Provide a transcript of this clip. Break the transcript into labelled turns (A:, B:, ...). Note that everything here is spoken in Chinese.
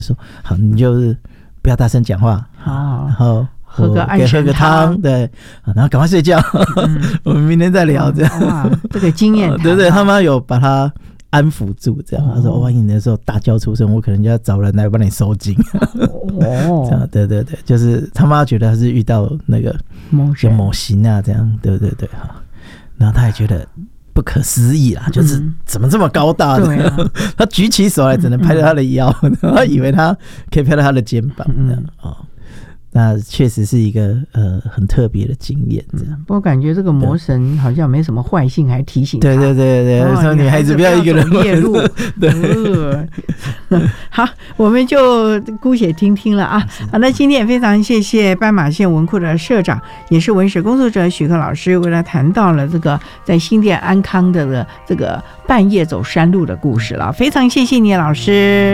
A: 说好，你就是不要大声讲话，
B: 好，
A: 然后
B: 喝个安神
A: 汤，对，然后赶快睡觉，我们明天再聊这样。
B: 哇，这个经验
A: 对对，他妈有把他安抚住，这样。他说：“万一你那时候大叫出声，我可能就要找人来帮你收惊。”这样，对对对，就是他妈觉得他是遇到那个某型啊，这样，对对对，哈。然后他也觉得不可思议啦，就是怎么这么高大的？对啊，他举起手来只能拍到他的腰，他以为他可以拍到他的肩膀，这样哦。那确实是一个很特别的经验，这样。
B: 不过感觉这个魔神好像没什么坏性，还提醒他。
A: 对对对对，说女孩子不要一个人
B: 夜路。对，好，我们就姑且听听了啊。好，那今天也非常谢谢斑马线文库的社长，也是文史工作者许克老师，为了谈到了这个在新店安康的这个半夜走山路的故事了。非常谢谢你，老师。